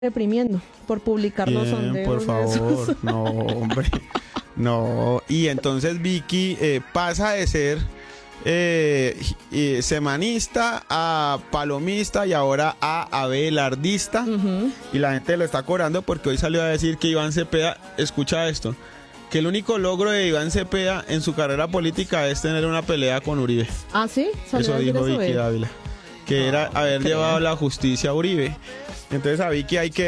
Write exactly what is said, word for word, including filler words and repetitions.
deprimiendo por publicar los Bien, sondeos. por de favor, esos. no, hombre, no. Y entonces Vicky eh, pasa de ser eh, eh, semanista a palomista y ahora a abelardista. Ujú. Y la gente lo está cobrando porque hoy salió a decir que Iván Cepeda, escucha esto, que el único logro de Iván Cepeda en su carrera política es tener una pelea con Uribe. ¿Ah, sí? ¿Salió Eso a decir dijo eso Vicky él? Dávila, que era haber creo. llevado la justicia a Uribe. Entonces a Vicky hay que